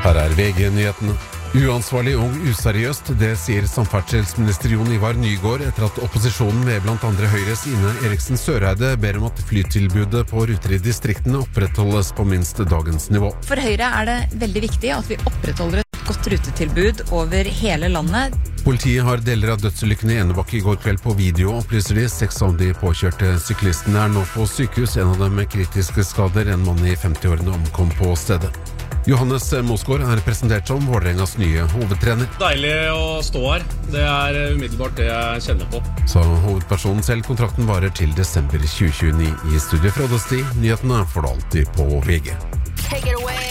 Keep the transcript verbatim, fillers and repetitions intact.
Her er V G-nyhetene. Uansvarlig og useriøst, det sier samferdselsminister Jon Ivar Nygård etter at opposisjonen ved blant andre Høyres Ine Eriksen Søreide ber om at flytilbudet på ruter i distriktene opprettholdes på minst dagens nivå. For Høyre er det veldig viktig at vi opprettholder et godt rutetilbud over hele landet. Politiet har deler av dødsulykken i Enebakk i går kveld på video, opplyser de. Seks av de påkjørte syklistene er nå på sykehus, en av dem med kritiske skader. En mann i femti-årene omkom på stedet. Johannes Mosgaard er presentert som Vålerengas nye hovedtrener. Deilig å stå her. Det er umiddelbart det jeg kjenner på. Så hovedpersonen selv, kontrakten varer til desember tjue tjueni. I studiet fra Oddesti, nyhetene får du alltid på V G. Take it away.